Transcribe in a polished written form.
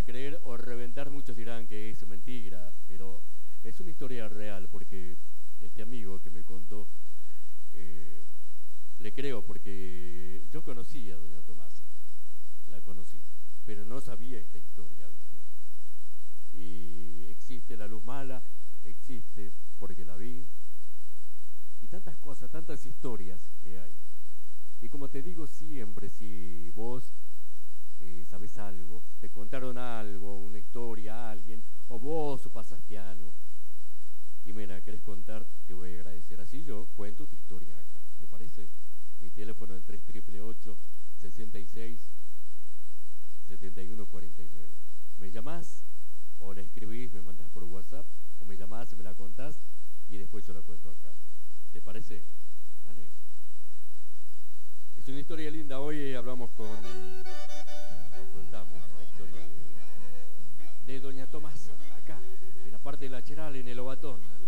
creer o reventar, muchos dirán que es mentira, pero es una historia real porque este amigo que me contó, eh, le creo porque yo conocí a doña Tomasa, la conocí, pero no sabía esta historia, ¿viste? Y existe la luz mala, existe porque la vi, y tantas cosas, tantas historias que hay. Y como te digo siempre, si vos sabés algo, te contaron algo, una historia a alguien, o vos pasaste algo, y mira, querés contar, te voy a agradecer. Así yo cuento tu historia acá, ¿te parece? Mi teléfono es el 3888 66 71 49. Me llamás o la escribís, me mandás por WhatsApp, o me llamás, me la contás y después yo la cuento acá. ¿Te parece? Dale. Es una historia linda. Hoy hablamos con, o contamos la historia de doña Tomasa, acá, en la parte de la Cheral, en el Ovatón.